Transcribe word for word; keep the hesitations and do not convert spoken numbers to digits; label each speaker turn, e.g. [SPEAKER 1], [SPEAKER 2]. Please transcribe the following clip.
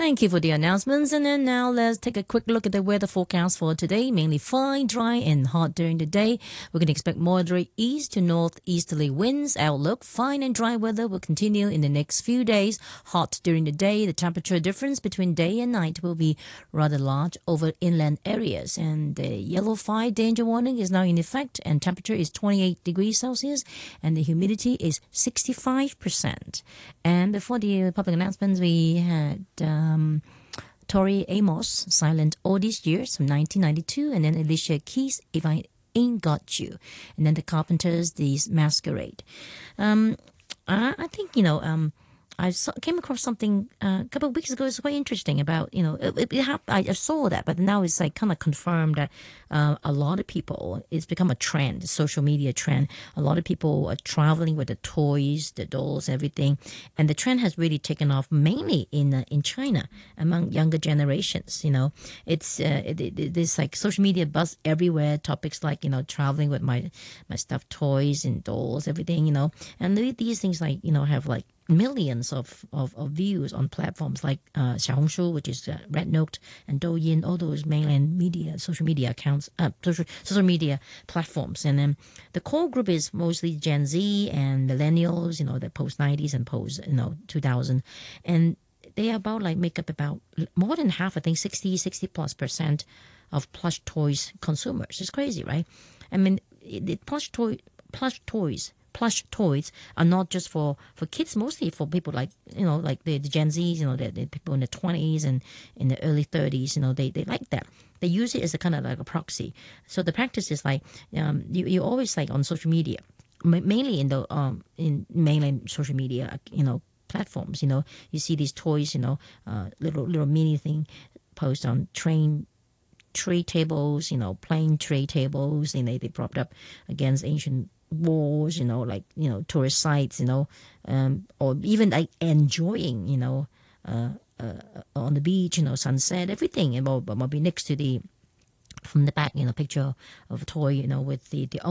[SPEAKER 1] Thank you for the announcements. And then now let's take a quick look at the weather forecast for today. Mainly fine, dry, and hot during the day. We're going to expect moderate east to northeasterly winds. Outlook, fine and dry weather will continue in the next few days. Hot during the day. The temperature difference between day and night will be rather large over inland areas. And the yellow fire danger warning is now in effect. And temperature is twenty-eight degrees Celsius. And the humidity is sixty-five percent. And before the public announcements, we had um, Tori Amos, Silent All These Years from nineteen ninety-two, and then Alicia Keys, If I Ain't Got You, and then the Carpenters, These Masquerade. Um, I, I think, you know, um, I saw, came across something uh, a couple of weeks ago. It's quite interesting about, you know, it, it, it hap- I, I saw that, but now it's like kind of confirmed that uh, a lot of people, it's become a trend, a social media trend. A lot of people are traveling with the toys, the dolls, everything. And the trend has really taken off mainly in uh, in China among younger generations, you know. It's uh, it, it, it's like social media buzz everywhere, topics like, you know, traveling with my, my stuffed toys and dolls, everything, you know. And these things like, you know, have like millions of, of, of views on platforms like uh, Xiaohongshu, which is uh, Red Note, and Douyin, all those mainland media, social media accounts, uh, social, social media platforms. And then the core group is mostly Gen Z and millennials, you know, the post nineties and post, you know, two thousand. And they about like make up about more than half, I think sixty, sixty plus percent of plush toys consumers. It's crazy, right? I mean, it, it, plush toy, plush toys plush toys are not just for, for kids, mostly for people like, you know, like the, the Gen Zs, you know, the, the people in the twenties and in the early thirties, you know, they, they like that. They use it as a kind of like a proxy. So the practice is like, um, you, you always like on social media, mainly in the, um, in mainland social media, you know, platforms, you know, you see these toys, you know, uh, little, little mini thing post on train tray tables, you know, plane tray tables, and they, they propped up against ancient walls, you know, like, you know, tourist sites, you know, um, or even like enjoying, you know, uh, uh, on the beach, you know, sunset, everything. And will, will be next to the, from the back, you know, picture of a toy, you know, with the, the